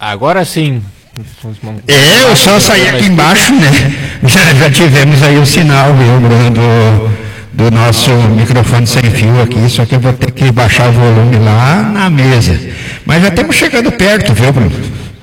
Agora sim. Eu só saí aqui embaixo, né? Já tivemos aí o sinal, viu, Bruno, do nosso microfone sem fio aqui, só que eu vou ter que baixar o volume lá na mesa. Mas já estamos chegando perto, viu, Bruno?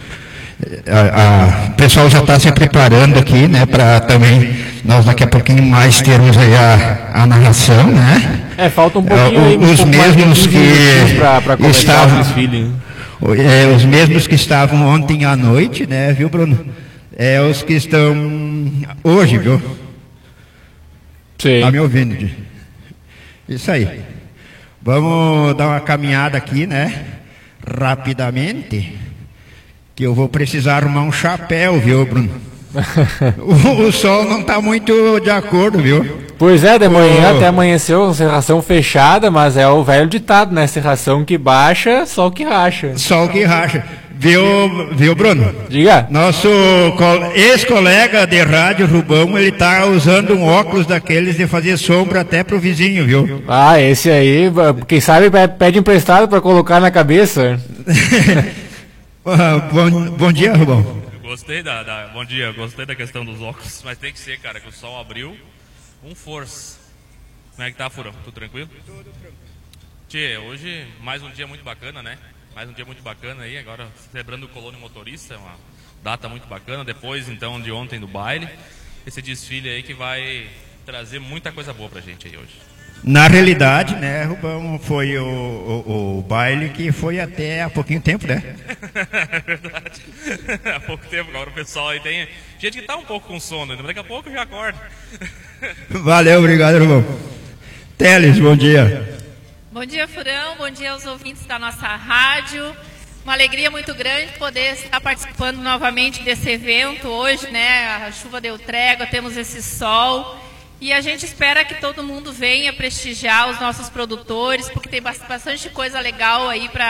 O pessoal já está se preparando aqui, né, para também nós daqui a pouquinho mais termos aí a narração, né? Falta um pouquinho aí, os mesmos que para começar o desfile. Os mesmos que estavam ontem à noite, né, viu, Bruno? Os que estão hoje, viu? Sim. Tá me ouvindo? Isso aí. Vamos dar uma caminhada aqui, né? Rapidamente. Que eu vou precisar arrumar um chapéu, viu, Bruno? O sol não está muito de acordo, viu? Pois é, de manhã até amanheceu, serração fechada, mas é o velho ditado, né? Serração que baixa, sol que racha. Sol que racha. Viu, Bruno? Diga. Nosso ex-colega de rádio, Rubão, ele tá usando um óculos daqueles de fazer sombra até pro vizinho, viu? Esse aí, quem sabe pede emprestado para colocar na cabeça. Bom dia, Rubão. Bom dia, gostei da questão dos óculos, mas tem que ser, cara, que o sol abriu com força. Como é que tá, Furão? Tudo tranquilo? Tudo tranquilo. Tchê, hoje mais um dia muito bacana, né? Mais um dia muito bacana aí, agora celebrando o Colônia Motorista, uma data muito bacana, depois então de ontem do baile, esse desfile aí que vai trazer muita coisa boa pra gente aí hoje. Na realidade, né, Rubão, foi o baile que foi até há pouquinho tempo, né? É verdade. Há pouco tempo, agora o pessoal aí tem gente que tá um pouco com sono, daqui a pouco já acorda. Valeu, obrigado, Rubão. Teles, bom dia. Bom dia, Furão, bom dia aos ouvintes da nossa rádio. Uma alegria muito grande poder estar participando novamente desse evento hoje, né? A chuva deu trégua, temos esse sol. E a gente espera que todo mundo venha prestigiar os nossos produtores, porque tem bastante coisa legal aí para